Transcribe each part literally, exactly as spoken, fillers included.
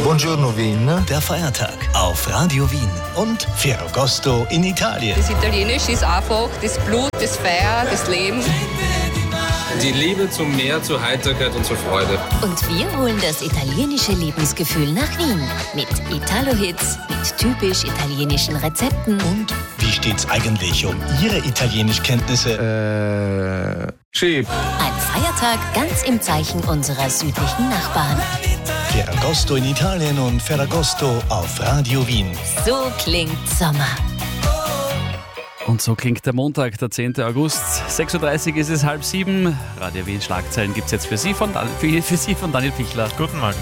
Buongiorno Wien. Der Feiertag auf Radio Wien und Ferragosto in Italien. Das Italienische ist einfach das Blut, das Feuer, das Leben. Die Liebe zum Meer, zur Heiterkeit und zur Freude. Und wir holen das italienische Lebensgefühl nach Wien. Mit Italo-Hits, mit typisch italienischen Rezepten. Und wie steht's eigentlich um Ihre Italienischkenntnisse? Äh, cheap. Ein Feiertag ganz im Zeichen unserer südlichen Nachbarn. Ferragosto in Italien und Ferragosto auf Radio Wien. So klingt Sommer. Und so klingt der Montag, der zehnten August. sechs Uhr dreißig ist es, halb sieben. Radio Wien Schlagzeilen gibt es jetzt für Sie, von, für, für Sie von Daniel Pichler. Guten Morgen.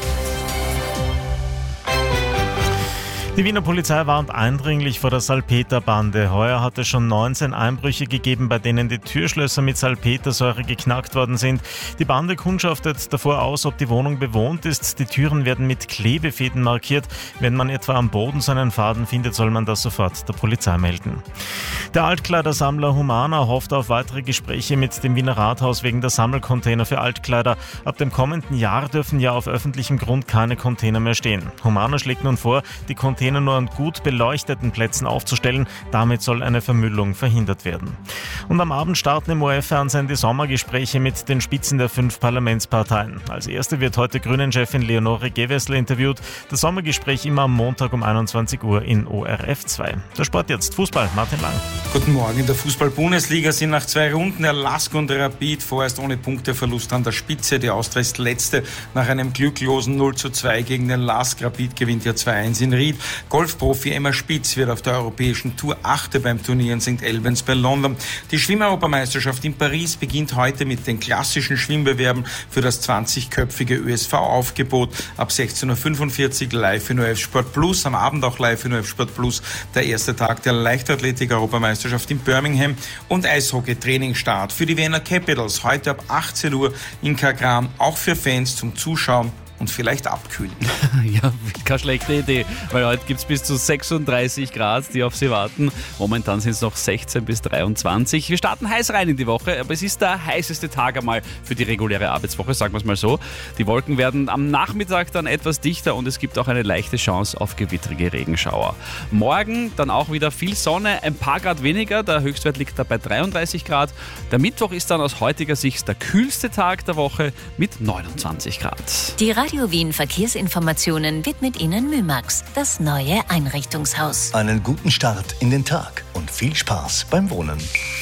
Die Wiener Polizei warnt eindringlich vor der Salpeterbande. Heuer hat es schon neunzehn Einbrüche gegeben, bei denen die Türschlösser mit Salpetersäure geknackt worden sind. Die Bande kundschaftet davor aus, ob die Wohnung bewohnt ist. Die Türen werden mit Klebefäden markiert. Wenn man etwa am Boden so einen Faden findet, soll man das sofort der Polizei melden. Der Altkleidersammler Humana hofft auf weitere Gespräche mit dem Wiener Rathaus wegen der Sammelcontainer für Altkleider. Ab dem kommenden Jahr dürfen ja auf öffentlichem Grund keine Container mehr stehen. Humana schlägt nun vor, die Container nur an gut beleuchteten Plätzen aufzustellen. Damit soll eine Vermüllung verhindert werden. Und am Abend starten im O F-Fernsehen die Sommergespräche mit den Spitzen der fünf Parlamentsparteien. Als erste wird heute Grünen-Chefin Leonore Gewessler interviewt. Das Sommergespräch immer am Montag um einundzwanzig Uhr in O R F zwei. Der Sport jetzt. Fußball, Martin Lang. Guten Morgen. In der Fußball-Bundesliga sind nach zwei Runden der Lask und Rapid vorerst ohne Punkteverlust an der Spitze. Die Austria ist letzte nach einem glücklosen null zu zwei gegen den Lask. Rapid gewinnt ja zwei eins in Ried. Golfprofi Emma Spitz wird auf der europäischen Tour Achte beim Turnier in Sankt Albans bei London. Die Schwimmeuropameisterschaft in Paris beginnt heute mit den klassischen Schwimmbewerben für das zwanzigköpfige Ö S V-Aufgebot. Ab sechzehn Uhr fünfundvierzig live in O R F Sport Plus, am Abend auch live in O R F Sport Plus der erste Tag der Leichtathletik-Europameisterschaft in Birmingham und Eishockey-Trainingsstart für die Wiener Capitals heute ab achtzehn Uhr in Kagran, auch für Fans zum Zuschauen und vielleicht abkühlen. Ja, keine schlechte Idee, weil heute gibt es bis zu sechsunddreißig Grad, die auf Sie warten. Momentan sind es noch sechzehn bis dreiundzwanzig. Wir starten heiß rein in die Woche, aber es ist der heißeste Tag einmal für die reguläre Arbeitswoche, sagen wir es mal so. Die Wolken werden am Nachmittag dann etwas dichter und es gibt auch eine leichte Chance auf gewittrige Regenschauer. Morgen dann auch wieder viel Sonne, ein paar Grad weniger, der Höchstwert liegt da bei dreiunddreißig Grad. Der Mittwoch ist dann aus heutiger Sicht der kühlste Tag der Woche mit neunundzwanzig Grad. Die Radio Wien Verkehrsinformationen widmet Ihnen Mymax, das neue Einrichtungshaus. Einen guten Start in den Tag und viel Spaß beim Wohnen.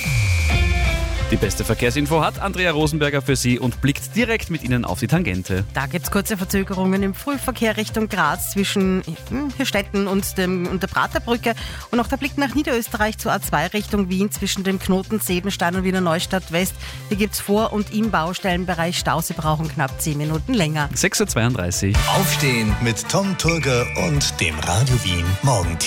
Die beste Verkehrsinfo hat Andrea Rosenberger für Sie und blickt direkt mit Ihnen auf die Tangente. Da gibt es kurze Verzögerungen im Frühverkehr Richtung Graz zwischen Hirstetten und, dem, und der Praterbrücke. Und auch der Blick nach Niederösterreich zur A zwei Richtung Wien zwischen dem Knoten Sebenstein und Wiener Neustadt West. Hier gibt es Vor- und im Baustellenbereich Staus. Sie brauchen knapp zehn Minuten länger. sechs Uhr zweiunddreißig. Aufstehen mit Tom Turger und dem Radio Wien Morgen.